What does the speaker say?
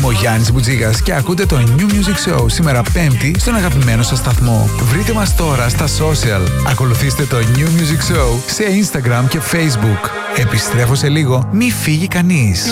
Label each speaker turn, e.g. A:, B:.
A: ο Γιάννης Μπουτζίγας και ακούτε το New Music Show σήμερα Πέμπτη στον αγαπημένο σας σταθμό. Βρείτε μας τώρα στα social. Ακολουθήστε το New Music Show σε Instagram και Facebook. Επιστρέφω σε λίγο, μη φύγει κανείς.